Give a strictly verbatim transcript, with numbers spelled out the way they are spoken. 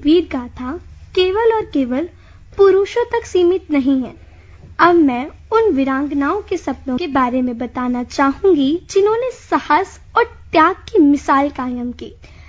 वीर गाथा केवल और केवल पुरुषों तक सीमित नहीं है। अब मैं उन वीरांगनाओं के सपनों के बारे में बताना चाहूंगी जिन्होंने साहस और त्याग की मिसाल कायम की।